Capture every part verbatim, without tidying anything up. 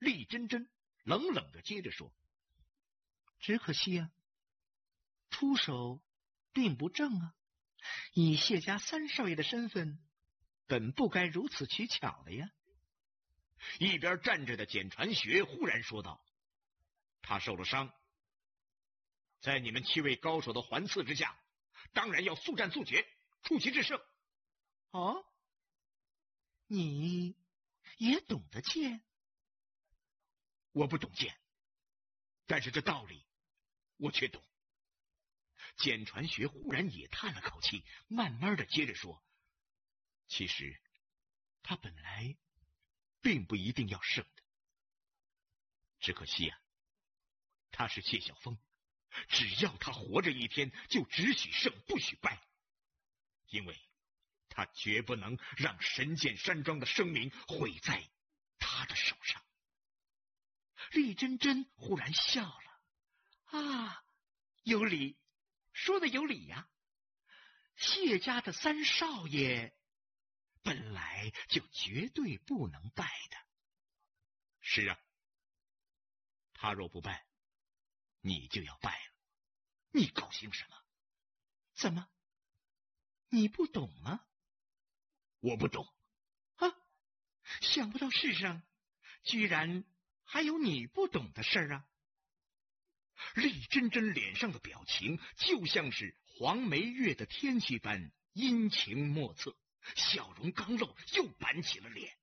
厉真真冷冷地接着说：“ 只可惜啊，出手并不正啊，以谢家三少爷的身份，本不该如此取巧的呀。” 一边站着的简传学忽然说道：“他受了伤，在你们七位高手的环伺之下，当然要速战速决，出奇制胜。” 哦，你也懂得剑？ 我不懂剑，但是这道理我却懂。简传学忽然也叹了口气，慢慢的接着说：“其实他本来并不一定要胜的，只可惜啊，他是谢晓峰，只要他活着一天，就只许胜不许败，因为他绝不能让神剑山庄的声名毁在他的手上。” 厉真真忽然笑了：“啊，有理，说的有理呀。谢家的三少爷本来就绝对不能败的。”“ 是啊，他若不败，你就要败了，你高兴什么？”“ 怎么，你不懂吗？”“ 我不懂。”“ 啊，想不到世上居然还有你不懂的事儿啊！” 厉真真脸上的表情就像是黄梅月的天气般阴晴莫测，笑容刚露，又板起了脸。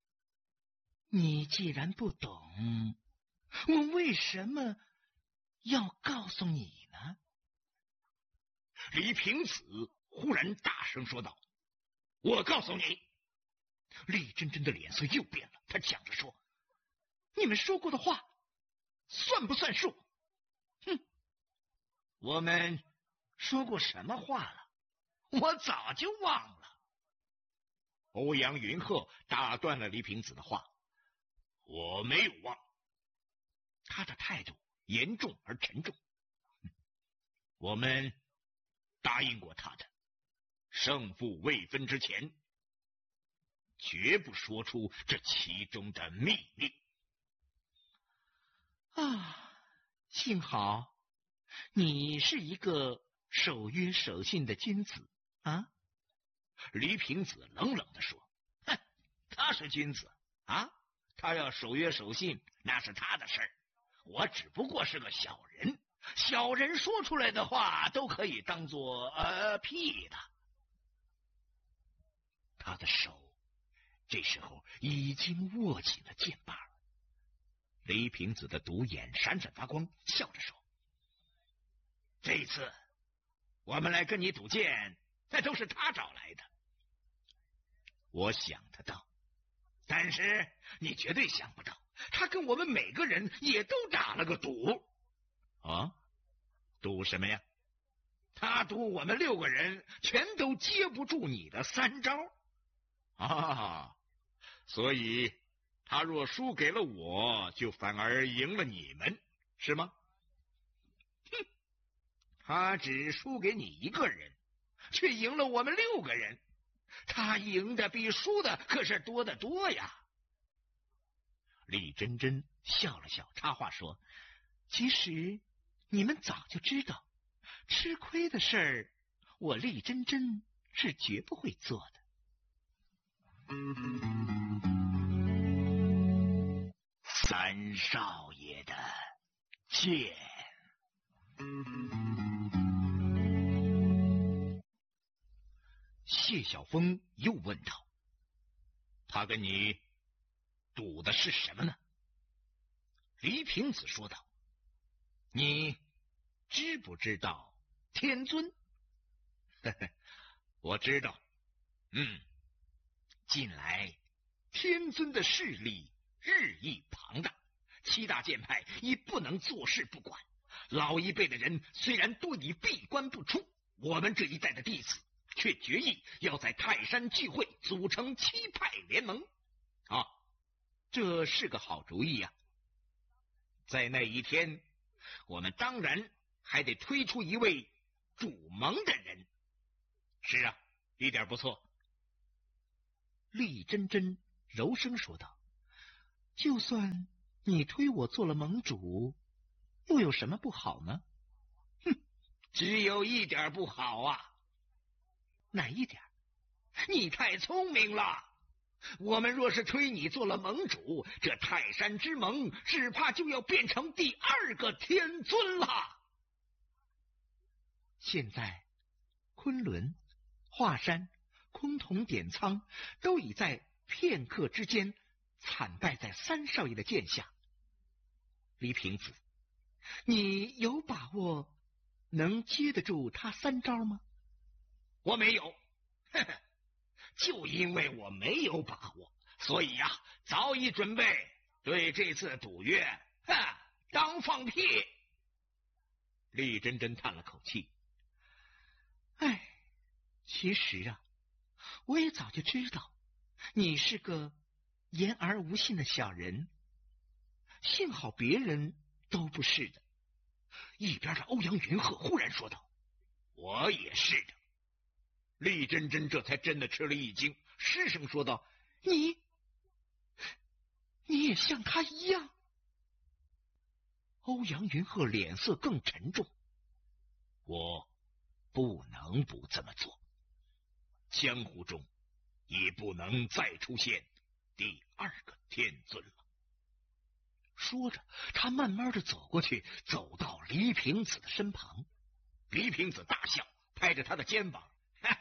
“你既然不懂，我为什么要告诉你呢？” 李平子忽然大声说道：“我告诉你！”厉真真的脸色又变了，他讲着说：“ 你们说过的话算不算数？”“ 哼，我们说过什么话了？我早就忘了。”欧阳云鹤打断了李平子的话：“我没有忘。”他的态度严重而沉重。“我们答应过他的，胜负未分之前，绝不说出这其中的秘密。”“ 啊，幸好你是一个守约守信的君子啊！” 李平子冷冷地说：“哼，他是君子啊，他要守约守信那是他的事儿，我只不过是个小人，小人说出来的话都可以当作呃屁的。”他的手这时候已经握紧了剑把。李平子的独眼闪闪发光，笑着说：“这一次我们来跟你赌剑，那都是他找来的。我想得到，但是你绝对想不到，他跟我们每个人也都打了个赌。”“啊，赌什么呀？”“他赌我们六个人全都接不住你的三招。”“啊，所以他若输给了我，就反而赢了你们，是吗？”“哼，他只输给你一个人，却赢了我们六个人，他赢的比输的可是多得多呀。”李真真笑了笑，插话说：“ 其实你们早就知道，吃亏的事儿，我厉真真是绝不会做的。” 三少爷的剑。谢晓峰又问道：“他跟你赌的是什么呢？”李平子说道：“你知不知道天尊？”“呵呵，我知道。嗯，近来天尊的势力日益庞大，七大剑派已不能坐视不管。老一辈的人虽然多以闭关不出，我们这一代的弟子却决意要在泰山聚会，组成七派联盟。啊，这是个好主意呀！在那一天，我们当然还得推出一位主盟的人。”“是啊，一点不错。” 厉真真柔声说道：“就算你推我做了盟主，又有什么不好呢？ 哼，只有一点不好啊。 哪一点？ 你太聪明了。我们若是推你做了盟主，这泰山之盟只怕就要变成第二个天尊了。 现在，昆仑、华山、崆峒点苍都已在片刻之间惨败在三少爷的剑下。黎平子，你有把握能接得住他三招吗？ 我没有，呵呵，就因为我没有把握，所以呀、啊，早已准备对这次赌约，哈，当放屁。 厉真真叹了口气，哎，其实啊，我也早就知道你是个言而无信的小人，幸好别人都不是的。 一边的欧阳云鹤忽然说道：“我也是的。”厉真真这才真的吃了一惊，失声说道：“ 你，你也像他一样？” 欧阳云鹤脸色更沉重：“我不能不这么做，江湖中也不能再出现第二个天尊了。”说着，他慢慢的走过去，走到黎平子的身旁。黎平子大笑，拍着他的肩膀：“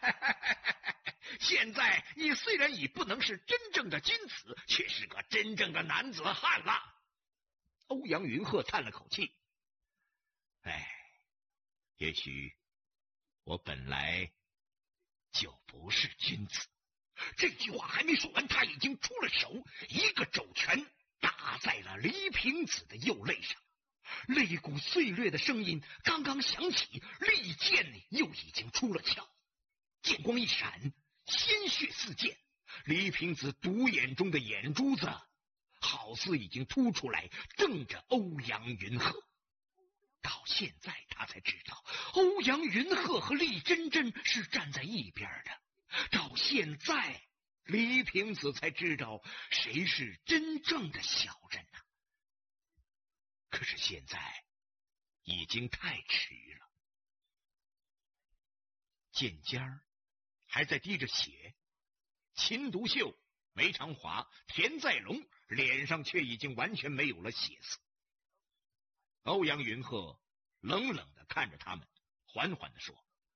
现在你虽然已不能是真正的君子，却是个真正的男子汉了。”欧阳云鹤叹了口气：“哎，也许我本来就不是君子。”这句话还没说完，他已经出了手，一个肘拳打在了黎平子的右肋上。肋骨碎裂的声音刚刚响起，利剑又已经出了鞘。剑光一闪，鲜血四溅，黎平子独眼中的眼珠子好似已经凸出来，瞪着欧阳云鹤。到现在他才知道，欧阳云鹤和厉真真是站在一边的。到现在，黎平子才知道谁是真正的小人啊！可是现在已经太迟了。剑尖儿还在滴着血，秦独秀、梅长华、田在龙脸上却已经完全没有了血色。欧阳云鹤冷冷的看着他们，缓缓的说：“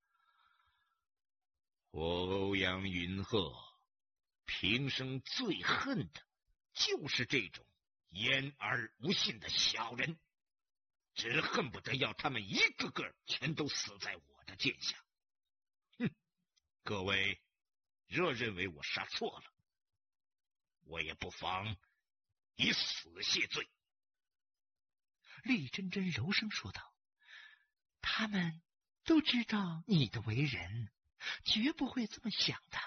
我欧阳云鹤平生最恨的就是这种言而无信的小人，只恨不得要他们一个个全都死在我的剑下。哼，各位若认为我杀错了，我也不妨以死谢罪。” 厉真真柔声说道：“他们都知道你的为人，绝不会这么想的。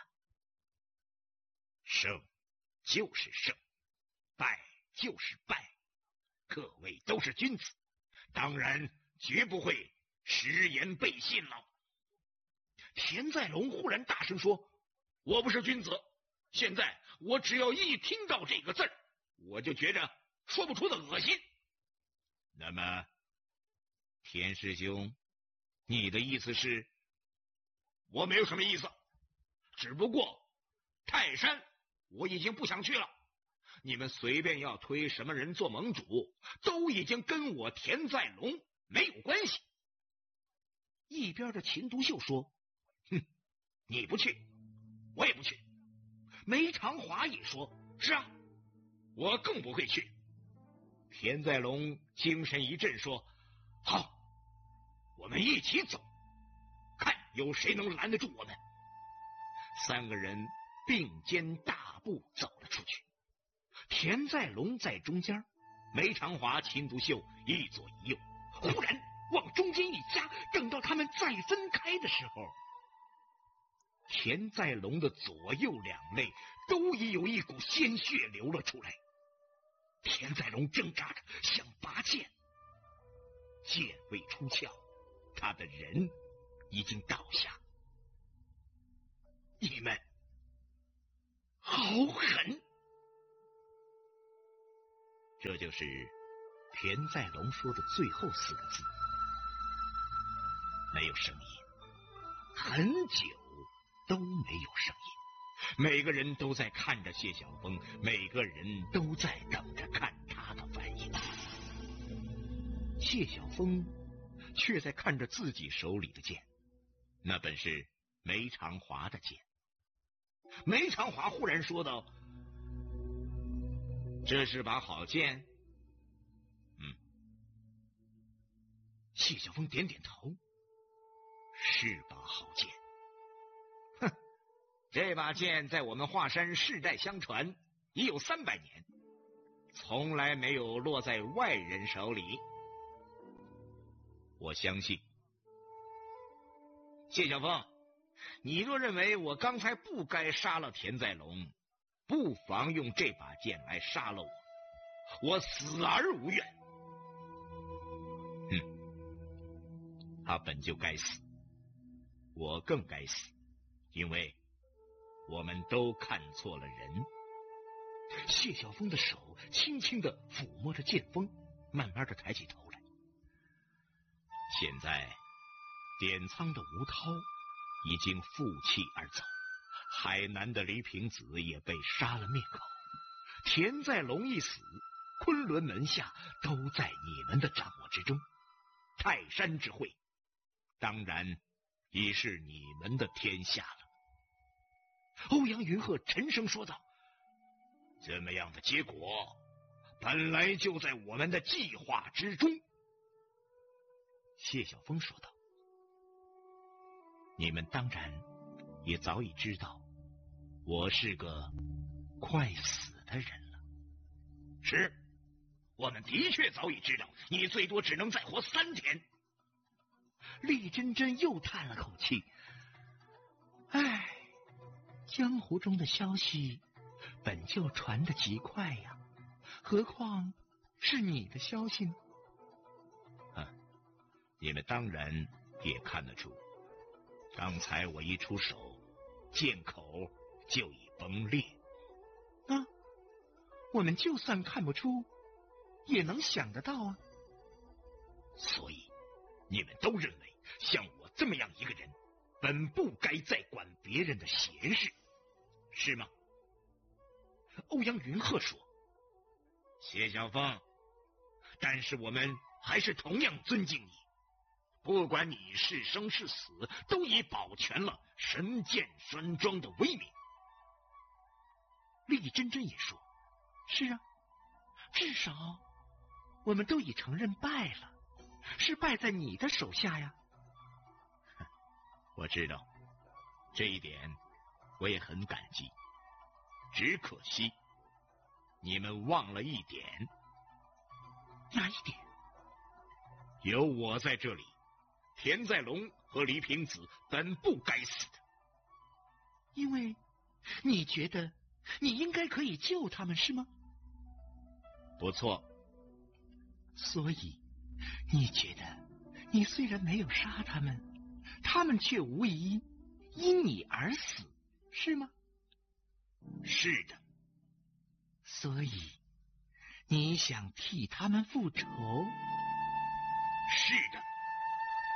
胜就是胜，败就是败，各位都是君子，当然绝不会食言背信了。”田在龙忽然大声说：“我不是君子，现在我只要一听到这个字儿，我就觉着说不出的恶心。那么，田师兄，你的意思是？”“我没有什么意思，只不过泰山我已经不想去了。你们随便要推什么人做盟主，都已经跟我田在龙没有关系。”一边的秦独秀说：“哼，你不去，我也不去。”梅长华也说：“是啊，我更不会去。”田在龙精神一振说：“好，我们一起走，看有谁能拦得住我们。”三个人并肩大步走了出去，田在龙在中间，梅长华、秦独秀一左一右。忽然往中间一夹，等到他们再分开的时候，田在龙的左右两肋都已有一股鲜血流了出来。田在龙挣扎着想拔剑，剑未出鞘，他的人已经倒下。你们好狠！ 这就是田在龙说的最后四个字。没有声音，很久都没有声音。每个人都在看着谢晓峰，每个人都在等着看他的反应。谢晓峰却在看着自己手里的剑，那本是梅长华的剑。梅长华忽然说道：“这是把好剑。”嗯。谢晓峰点点头，是把好剑。哼，这把剑在我们华山世代相传，已有三百年，从来没有落在外人手里。我相信。谢晓峰，你若认为我刚才不该杀了田在龙，不妨用这把剑来杀了我，我死而无怨。哼，他本就该死，我更该死，因为我们都看错了人。谢晓峰的手轻轻地抚摸着剑锋，慢慢地抬起头来。现在点苍的吴涛已经负气而走，海南的黎平子也被杀了灭口，田在龙一死，昆仑门下都在你们的掌握之中，泰山之会当然已是你们的天下了。欧阳云鹤沉声说道：“这么样的结果本来就在我们的计划之中。”谢晓峰说道：“你们当然也早已知道，我是个快死的人了。”是，我们的确早已知道，你最多只能再活三天。厉真真又叹了口气：“唉，江湖中的消息本就传得极快呀，何况是你的消息呢？”你们当然也看得出，刚才我一出手，剑口就已崩裂。啊，我们就算看不出，也能想得到啊。所以，你们都认为像我这么样一个人，本不该再管别人的闲事，是吗？欧阳云鹤说：“谢晓峰，但是我们还是同样尊敬你。不管你是生是死，都已保全了神剑山庄的威名。”厉真真也说：“是啊，至少我们都已承认败了，是败在你的手下呀。”我知道这一点，我也很感激，只可惜你们忘了一点。哪一点？有我在这里，田在龙和黎平子本不该死的。因为你觉得你应该可以救他们，是吗？不错。所以你觉得你虽然没有杀他们，他们却无疑因你而死，是吗？是的。所以你想替他们复仇？是的。